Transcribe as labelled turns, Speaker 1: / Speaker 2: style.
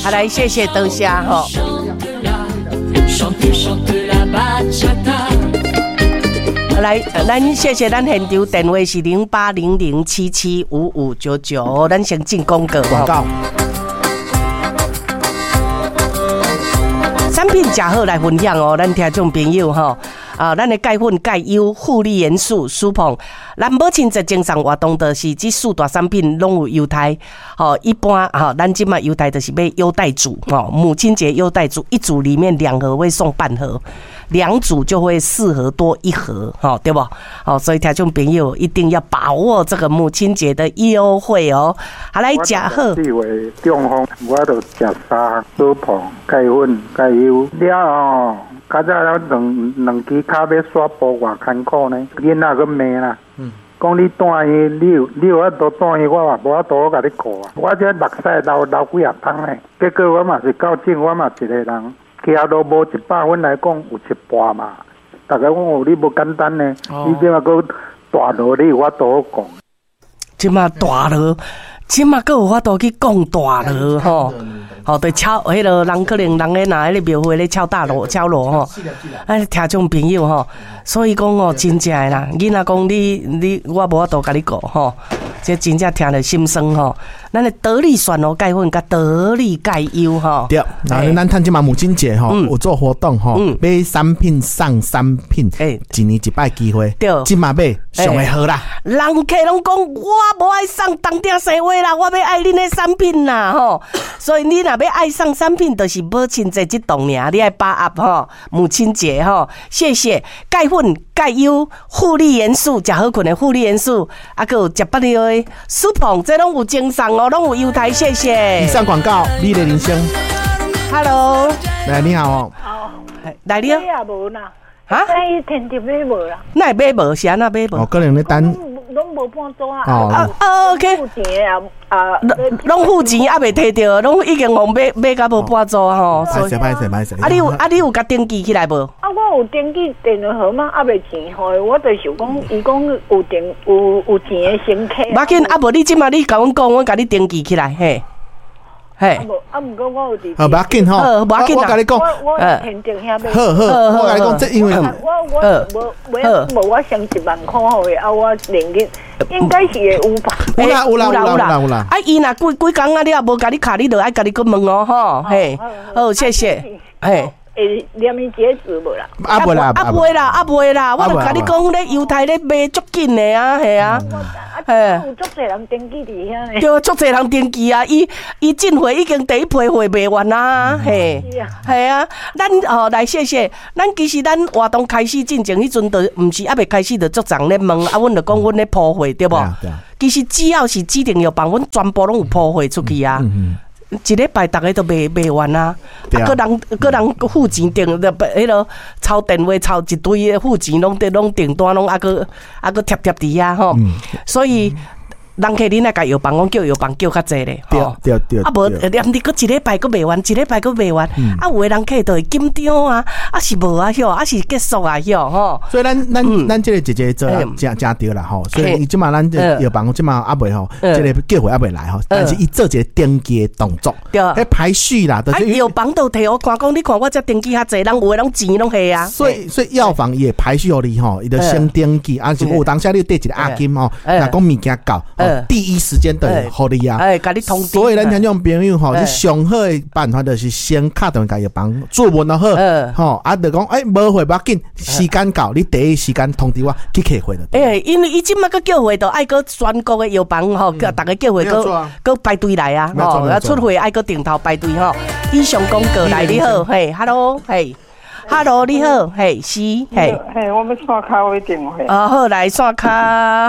Speaker 1: 好，来谢谢多谢吼。来，咱谢谢咱现场电话是0800775599，咱先进广告。
Speaker 2: 广告。
Speaker 1: 产品真好来分享哦，咱听众朋友吼。咱的钙粉、钙优、护理元素、舒膨，咱母亲节精神活动就是这四大产品拢有优待。一般咱今嘛优待就是买优待组，母亲节优待组，一组里面2盒会送半盒，2组就会4盒多1盒，对不？所以听众朋友一定要把握这个母亲节的优惠哦。好，来吃好。
Speaker 3: 我视为中风，我就吃3项舒膨、钙粉、钙优了较早两支脚要刷步偌艰苦呢，囡仔个骂啦。讲你带伊，你有法度带伊，我嘛无法度我甲你顾啊。我这目屎流几啊桶呢，结果我嘛是到诊，我嘛一个人，骑路无100分来讲有1半嘛。大家讲你无简单呢，你即马个大路你有法度好讲。
Speaker 1: 即马大路，即马个有法度去讲大路吼。对，敲迄个人可能人咧拿迄个庙会咧敲大锣吼，听众朋友吼，所以讲真正诶啦，囡仔讲你我无法度甲你顾吼，这真正听了心酸吼。咱的得力选哦钙粉甲得力钙优吼，
Speaker 2: 对，然后咱趁即嘛母亲节吼，有做活动吼，买3品送3品，一年1摆机会，对，即嘛买上会好啦。
Speaker 1: 人客拢讲我无爱送当顶生活啦，我要爱恁的3品啦吼，所以你若要爱上3品，就是母亲节这档尔，你爱把握吼，母亲节吼，谢谢钙粉、钙优、护理元素，食好困的护理元素，还有食不了的舒膨，这拢有精神哦，拢有优待，谢谢。
Speaker 2: 以上广告，美丽人生。
Speaker 1: Hello，
Speaker 2: 来你好哦。
Speaker 4: 好，
Speaker 1: 来你哦。
Speaker 4: 也无啦。
Speaker 1: 哈？
Speaker 4: 那天天买无啦。
Speaker 1: 那买无？是安那买无？
Speaker 2: 可能咧等。
Speaker 4: 拢无半组啊。
Speaker 1: OK。
Speaker 4: 付钱啊
Speaker 1: 拢付钱还未摕到，拢已经买到无半组吼。
Speaker 2: 歹势。
Speaker 1: 你有甲登记起来无？
Speaker 4: 我有登记电话号码，未钱互我就是讲，伊讲有钱的乘客。
Speaker 1: 无紧，无你即马你甲阮讲，我甲你登记起来，嘿。
Speaker 4: 毋过我有伫。
Speaker 2: 无要紧吼，我甲你讲，
Speaker 4: 我天定遐买。
Speaker 2: 好，我甲你讲，这因为
Speaker 4: 我无我上1万块好诶，我连日应该是会有吧。
Speaker 2: 有啦。
Speaker 1: 伊若几工你也无甲你卡，你就爱甲你去问哦，吼，嘿，好，谢谢，嘿。
Speaker 4: 连伊结子无啦？
Speaker 1: 袂啦，我就甲你讲咧，犹太咧卖足紧的啊，系啊，
Speaker 4: 有足侪人登记伫遐呢。
Speaker 1: 对，足侪人登记啊，伊进会已经第一批会卖完啦，嘿，系啊，咱来谢谢，咱其实咱活动开始进前，迄阵就毋是还未开始就足人咧问，阮就讲阮咧铺货对无？其实只要是指定药房，阮全部拢有铺货出去啊。一礼拜大家都卖完啊！个人付钱订，迄落抄电话抄一堆的付钱，拢订单，拢个贴伫遐吼。所以人客恁来甲药房，讲叫药房叫较济咧。
Speaker 2: 对。
Speaker 1: 无连你个一礼拜个卖完，有的人客就会紧张啊，是无啊晓，是结束啊晓吼。
Speaker 2: 所以咱这个姐姐做真对啦吼。所以即嘛咱这药房即嘛还未吼，这个叫回还未来吼，但是伊做一个登记的动作，迄排序啦，就是
Speaker 1: 药房都摕我看讲，你看我这登记较济，人有的拢钱拢下啊。
Speaker 2: 所以药房也排序互你吼，伊就先登记，是有当下你缀一个押金吼，若讲物件到。第一时间就互你啊！
Speaker 1: 甲你通知。
Speaker 2: 所以咱听众朋友吼，你上好的办法就是先敲电话甲药房注文就好，吼就讲无货不要紧，时间到你第一时间通知我去开会了。
Speaker 1: 因为伊即马个叫货都爱个全国的药房吼，叫大家叫货个排队来啊，吼，出货爱个顶头排队吼。以上广告来你好，嘿 ，Hello， 嘿。Hello， 你好，嘿，是，嘿，
Speaker 5: 我要刷卡位电话。
Speaker 1: 好来刷卡。